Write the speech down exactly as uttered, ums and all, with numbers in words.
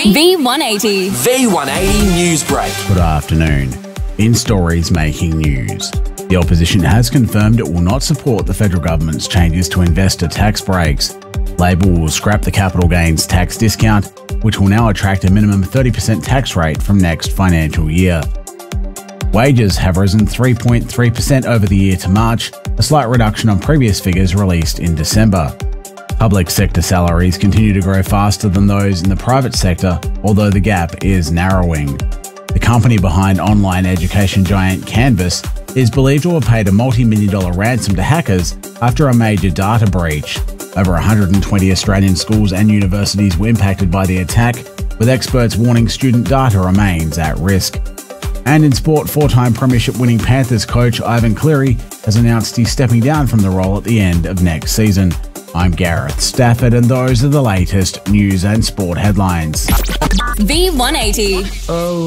V one eighty. V one eighty News Break. Good afternoon. In stories making news, the opposition has confirmed it will not support the federal government's changes to investor tax breaks. Labor will scrap the capital gains tax discount, which will now attract a minimum thirty percent tax rate from next financial year. Wages have risen three point three percent over the year to March, a slight reduction on previous figures released in December. Public sector salaries continue to grow faster than those in the private sector, although the gap is narrowing. The company behind online education giant Canvas is believed to have paid a multi-million dollar ransom to hackers after a major data breach. Over one hundred twenty Australian schools and universities were impacted by the attack, with experts warning student data remains at risk. And in sport, four-time premiership-winning Panthers coach Ivan Cleary has announced he's stepping down from the role at the end of next season. I'm Gareth Stafford, and those are the latest news and sport headlines. V one eighty. Oh.